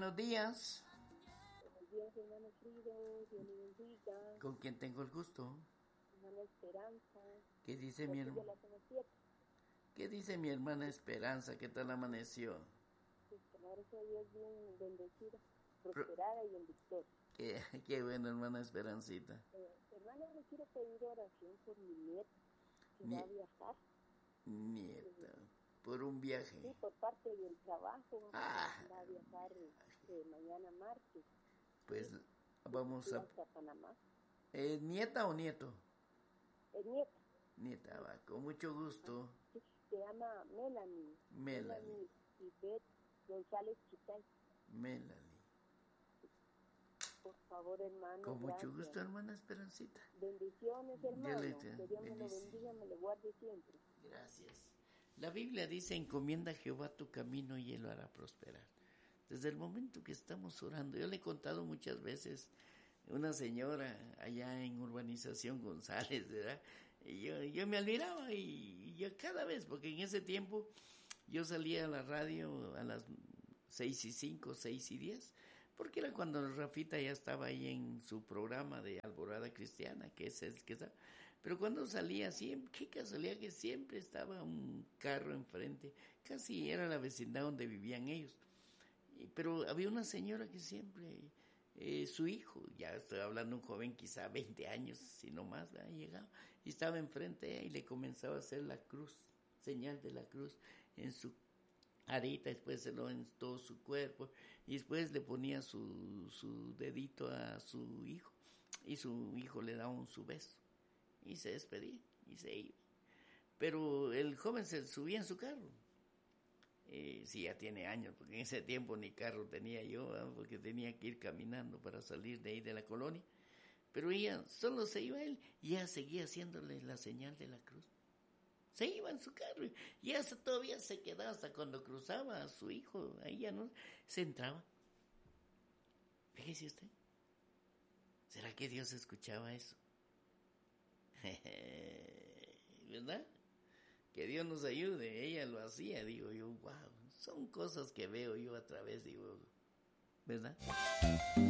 buenos días. Buenos días, hermano Frido, Dios le bendiga. ¿Con quién tengo el gusto? Hermana Esperanza. ¿Qué dice mi hermana? ¿Qué dice mi hermana Esperanza? ¿Qué tal amaneció? Pues gracias a Dios, bien bendecida, prosperada y en victoria. Qué bueno, hermana Esperancita. Hermana, le quiero pedir oración por mi nieta, que va a viajar. Nieta, por un viaje. Sí, por parte del trabajo. Va a viajar mañana martes. Pues sí, vamos a... hasta Panamá. ¿Nieta o nieto? Nieta. Nieta, va, con mucho gusto. Sí, se llama Melanie. Melanie Ivette González Chitay. Melanie. Por favor, hermano. Con gracias. mucho gusto, hermana Esperancita. Bendiciones, hermano. Que Dios bendición. me lo bendiga, me lo guarde siempre. Gracias. La Biblia dice, encomienda a Jehová tu camino y Él lo hará prosperar. Desde el momento que estamos orando, yo le he contado muchas veces, una señora allá en Urbanización González, ¿verdad? Y yo me admiraba y yo cada vez, porque en ese tiempo yo salía a la radio a las 6:05, 6:10, porque era cuando Rafita ya estaba ahí en su programa de Alborada Cristiana, que es el que está. Pero cuando salía siempre, qué casualidad que siempre estaba un carro enfrente, casi era la vecindad donde vivían ellos. Pero había una señora que siempre, su hijo, ya estoy hablando de un joven quizá 20 años, si no más, llegaba y estaba enfrente de ella y le comenzaba a hacer la cruz, señal de la cruz en su arita, después se lo en todo su cuerpo y después le ponía su dedito a su hijo y su hijo le daba su beso y se despedía y se iba. Pero el joven se subía en su carro. Sí, ya tiene años, porque en ese tiempo ni carro tenía yo, porque tenía que ir caminando para salir de ahí de la colonia. Pero ella, solo se iba él y ella seguía haciéndole la señal de la cruz. Se iba en su carro y ella todavía se quedaba hasta cuando cruzaba a su hijo. Ahí ya no se entraba. Fíjese usted. ¿Será que Dios escuchaba eso? ¿Verdad? Que Dios nos ayude. Ella lo hacía, digo yo, wow. Son cosas que veo yo a través, digo, ¿verdad?